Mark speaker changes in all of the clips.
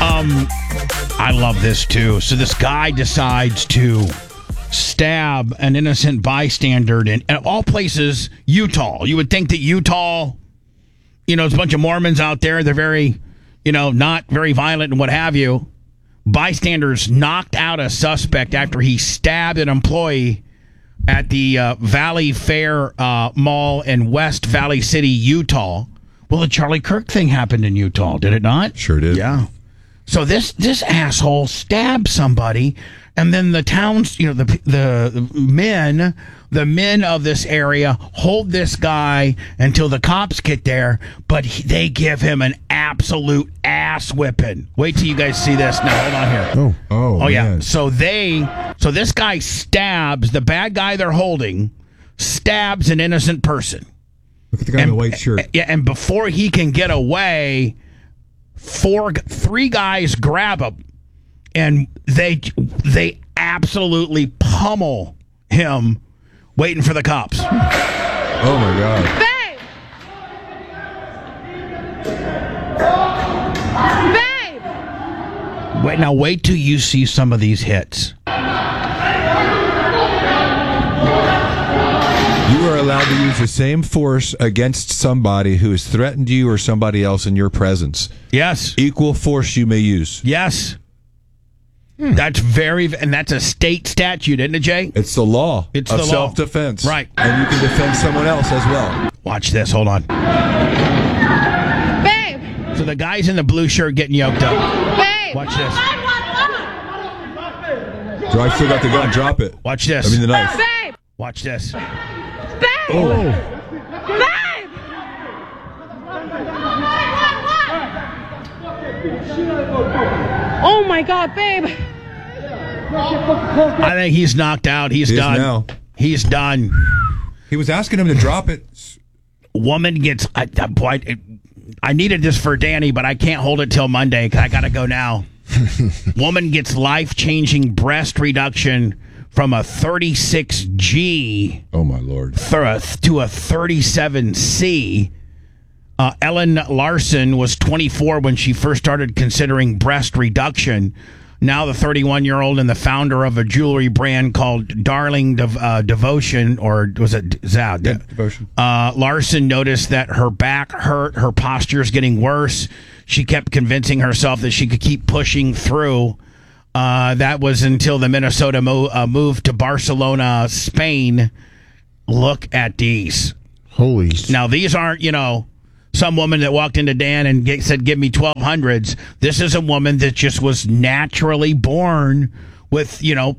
Speaker 1: I love this too. So this guy decides to stab an innocent bystander in, at all places, Utah. You would think that Utah, there's a bunch of Mormons out there. They're very, not very violent and what have you. Bystanders knocked out a suspect after he stabbed an employee at the Valley Fair Mall in West Valley City, Utah. Well, the Charlie Kirk thing happened in Utah, did it not?
Speaker 2: Sure did.
Speaker 1: Yeah. So this asshole stabbed somebody, and then the towns, the men of this area hold this guy until the cops get there, but they give him an absolute ass whipping. Wait till you guys see this. Now, hold on here.
Speaker 2: Oh
Speaker 1: yeah.
Speaker 2: man.
Speaker 1: So this guy stabs the bad guy they're holding, stabs an innocent person.
Speaker 2: Look at the guy in the white shirt.
Speaker 1: Yeah, and before he can get away, three guys grab him, and they absolutely pummel him, waiting for the cops.
Speaker 2: Oh my God!
Speaker 1: Babe! Wait till you see some of these hits.
Speaker 2: You are allowed to use the same force against somebody who has threatened you or somebody else in your presence.
Speaker 1: Yes.
Speaker 2: Equal force you may use.
Speaker 1: Yes. That's and that's a state statute, isn't it, Jay?
Speaker 2: It's the law
Speaker 1: of
Speaker 2: self-defense.
Speaker 1: Right.
Speaker 2: And you can defend someone else as well.
Speaker 1: Watch this. Hold on.
Speaker 3: Babe!
Speaker 1: So the guy's in the blue shirt getting yoked up.
Speaker 3: Babe!
Speaker 1: Watch this.
Speaker 2: So I still got the gun. Drop it.
Speaker 1: Watch this.
Speaker 2: I mean the knife.
Speaker 3: Babe!
Speaker 1: Watch this.
Speaker 3: Babe!
Speaker 2: Oh.
Speaker 3: Babe! Oh my God, babe!
Speaker 1: I think he's knocked out. He's done.
Speaker 2: Now.
Speaker 1: He's done.
Speaker 2: He was asking him to drop it.
Speaker 1: Woman gets... I needed this for Danny, but I can't hold it till Monday because I got to go now. Woman gets life-changing breast reduction from a 36G...
Speaker 2: Oh, my Lord.
Speaker 1: to a 37C. Ellen Larson was 24 when she first started considering breast reduction. Now the 31-year-old and the founder of a jewelry brand called Darling Devotion, or was it Zad?
Speaker 2: Yeah, Devotion.
Speaker 1: Larson noticed that her back hurt, her posture is getting worse. She kept convincing herself that she could keep pushing through. That was until the Minnesota moved to Barcelona, Spain. Look at these.
Speaker 4: Holy.
Speaker 1: Now, these aren't, some woman that walked into Dan and said, give me 1200s. This is a woman that just was naturally born with,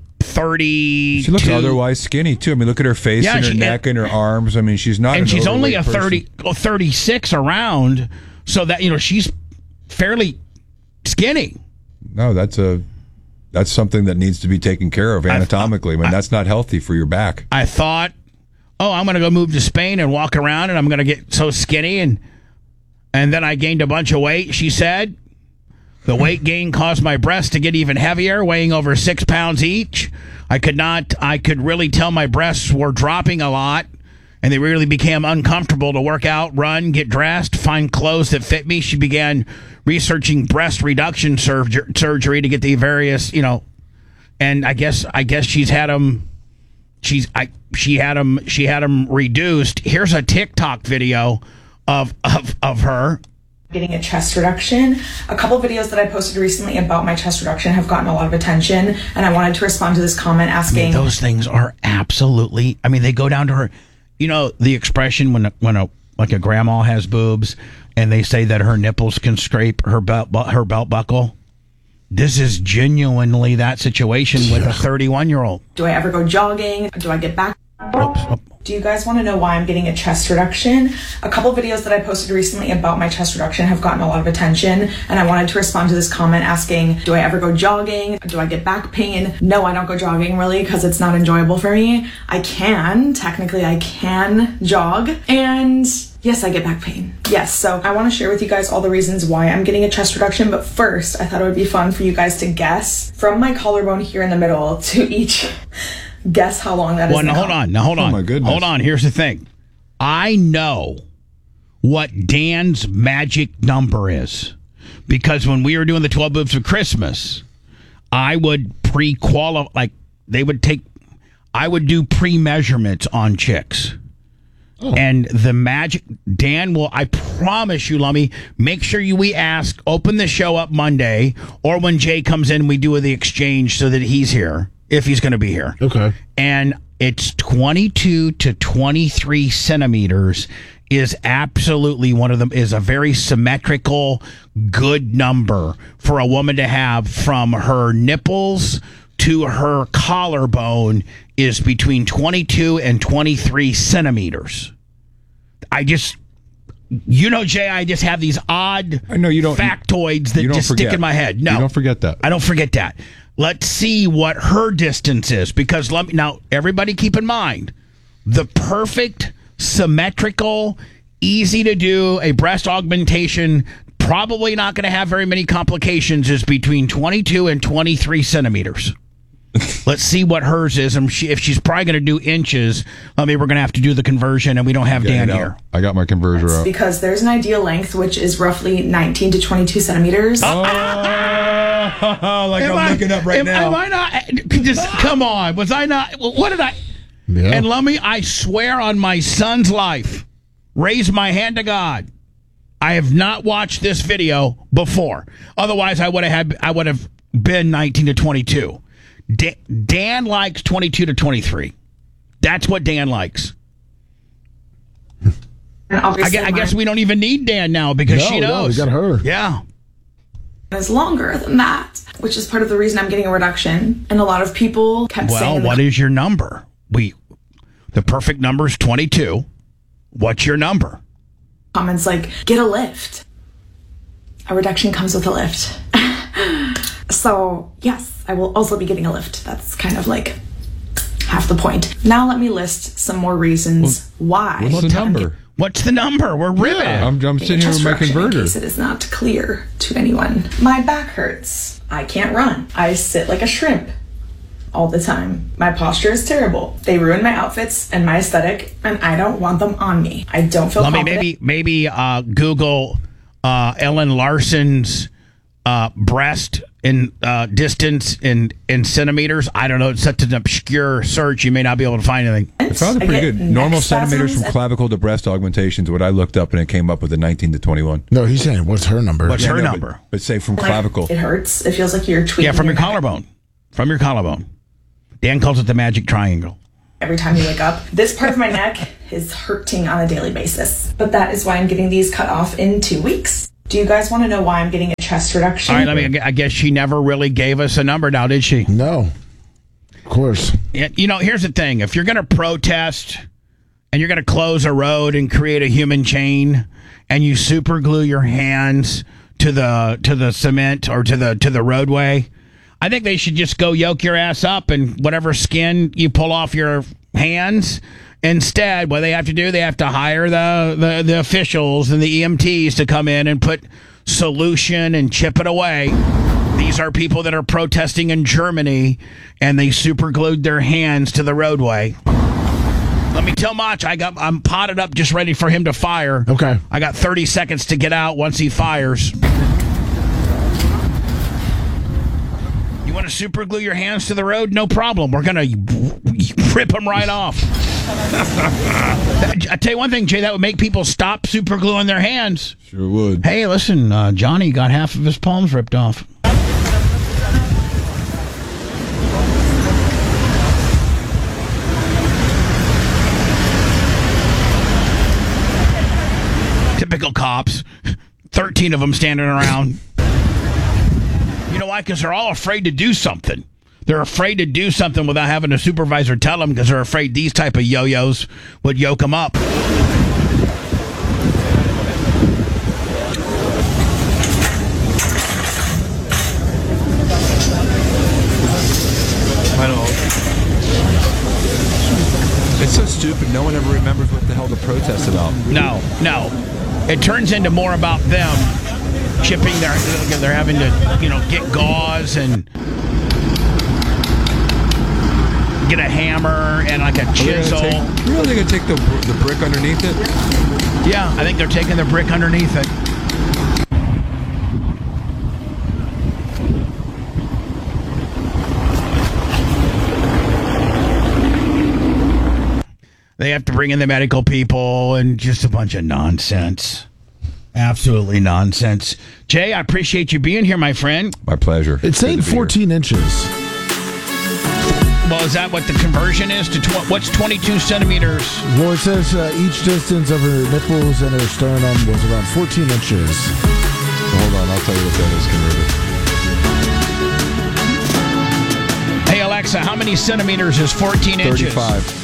Speaker 1: 32.
Speaker 2: She looks otherwise skinny, too. I mean, look at her face and her neck and her arms. I mean, she's not
Speaker 1: and she's only a
Speaker 2: person.
Speaker 1: 36 around, so that, she's fairly skinny.
Speaker 2: No, that's something that needs to be taken care of anatomically. I mean, that's not healthy for your back.
Speaker 1: I thought, I'm going to go move to Spain and walk around, and I'm going to get so skinny, and then I gained a bunch of weight, she said. The weight gain caused my breasts to get even heavier, weighing over 6 pounds each. I could really tell my breasts were dropping a lot, and they really became uncomfortable to work out, run, get dressed, find clothes that fit me. She began researching breast reduction surgery to get the various, and I guess she's had them. She had them reduced. Here's a TikTok video of her
Speaker 5: getting a chest reduction. A couple videos that I posted recently about my chest reduction have gotten a lot of attention, and I wanted to respond to this comment asking.
Speaker 1: Those things are absolutely. They go down to her. The expression when a grandma has boobs, and they say that her nipples can scrape her belt buckle. This is genuinely that situation with a 31-year-old.
Speaker 5: Do I ever go jogging? Do I get back?
Speaker 1: Oops.
Speaker 5: Do you guys want to know why I'm getting a chest reduction? A couple videos that I posted recently about my chest reduction have gotten a lot of attention, and I wanted to respond to this comment asking, do I ever go jogging? Do I get back pain? No, I don't go jogging really because it's not enjoyable for me. Technically I can jog, and yes, I get back pain. Yes, so I want to share with you guys all the reasons why I'm getting a chest reduction, but first I thought it would be fun for you guys to guess from my collarbone here in the middle to each guess how long that is.
Speaker 1: Hold on.
Speaker 2: Oh my goodness.
Speaker 1: Hold on. Here's the thing. I know what Dan's magic number is because when we were doing the 12 Moves of Christmas, I would pre-qualify, like I would do pre-measurements on chicks. And the magic, Dan will, I promise you, Lummy, make sure we open the show up Monday, or when Jay comes in, we do the exchange so that he's here, if he's going to be here.
Speaker 4: Okay.
Speaker 1: And it's 22 to 23 centimeters is absolutely one of them, is a very symmetrical, good number for a woman to have from her nipples to her collarbone is between 22 and 23 centimeters. Jay, I just have these odd factoids that just stick in my head. No,
Speaker 2: you don't forget that.
Speaker 1: I don't forget that. Let's see what her distance is, because now everybody keep in mind the perfect, symmetrical, easy to do a breast augmentation, probably not going to have very many complications, is between 22 and 23 centimeters. Let's see what hers is. And if she's probably going to do inches, we're going to have to do the conversion, and we don't have Dan here.
Speaker 2: I got my converter up.
Speaker 5: Because there's an ideal length, which is roughly 19 to 22 centimeters.
Speaker 2: I'm looking up right now.
Speaker 1: Am I not? Just come on. Was I not? What did I?
Speaker 4: Yeah.
Speaker 1: And Lummy, I swear on my son's life, raise my hand to God, I have not watched this video before. Otherwise, I would have been 19 to 22. Dan likes 22 to 23. That's what Dan likes. I guess we don't even need Dan now because she knows.
Speaker 4: No, we got her.
Speaker 1: Yeah.
Speaker 5: Is longer than that, which is part of the reason I'm getting a reduction. And a lot of people kept saying,
Speaker 1: what is your number? The perfect number is 22. What's your number?
Speaker 5: Comments like, get a lift. A reduction comes with a lift. So, yes, I will also be getting a lift. That's kind of like half the point. Now let me list some more reasons why.
Speaker 2: What's the number?
Speaker 1: What's the number? We're riveted.
Speaker 2: Yeah, I'm sitting here with my converter.
Speaker 5: In case it is not clear to anyone. My back hurts. I can't run. I sit like a shrimp all the time. My posture is terrible. They ruin my outfits and my aesthetic, and I don't want them on me. I don't feel confident.
Speaker 1: Maybe Google Ellen Larson's breast in distance in centimeters. I don't know. It's such an obscure search. You may not be able to find anything.
Speaker 2: It found it pretty good. Normal centimeters from clavicle to breast augmentations. What I looked up, and it came up with a 19 to 21.
Speaker 4: No, he's saying, what's her number?
Speaker 1: What's her number?
Speaker 2: But say from clavicle.
Speaker 5: It hurts. It feels like you're tweaking.
Speaker 1: Yeah, from your collarbone. From your collarbone. Dan calls it the magic triangle.
Speaker 5: Every time you wake up, this part of my neck is hurting on a daily basis. But that is why I'm getting these cut off in 2 weeks. Do you guys want to know why I'm getting a chest reduction?
Speaker 1: All right, I guess she never really gave us a number now, did she?
Speaker 4: No. Of course.
Speaker 1: Here's the thing. If you're going to protest and you're going to close a road and create a human chain and you super glue your hands to the cement or to the roadway, I think they should just go yoke your ass up and whatever skin you pull off your hands. Instead, what they have to do, they have to hire the officials and the EMTs to come in and put solution and chip it away. These are people that are protesting in Germany, and they super glued their hands to the roadway. Let me tell Mach, I'm potted up, just ready for him to fire.
Speaker 4: Okay.
Speaker 1: I got 30 seconds to get out once he fires. You want to super glue your hands to the road? No problem. We're going to rip them right off. I tell you one thing, Jay, that would make people stop super gluing their hands.
Speaker 2: Sure would.
Speaker 1: Hey, listen, Johnny got half of his palms ripped off. Typical cops. 13 of them standing around. You know why? Because they're all afraid to do something. They're afraid to do something without having a supervisor tell them because they're afraid these type of yo-yos would yoke them up.
Speaker 2: It's so stupid. No one ever remembers what the hell the protest's about.
Speaker 1: No. It turns into more about them chipping they're having to, get gauze and get a hammer and like a chisel.
Speaker 2: You really gonna take the brick underneath it?
Speaker 1: Yeah, I think they're taking the brick underneath it. They have to bring in the medical people and just a bunch of nonsense. Absolutely nonsense. Jay, I appreciate you being here, my friend.
Speaker 2: My pleasure.
Speaker 4: It's
Speaker 2: Good
Speaker 4: saying
Speaker 2: to be here.
Speaker 4: 14 inches.
Speaker 1: Well, is that what the conversion is to what's 22 centimeters?
Speaker 4: Well, it says each distance of her nipples and her sternum was around 14 inches.
Speaker 2: So hold on, I'll tell you what that is converted.
Speaker 1: Hey, Alexa, how many centimeters is 14 inches?
Speaker 2: 35.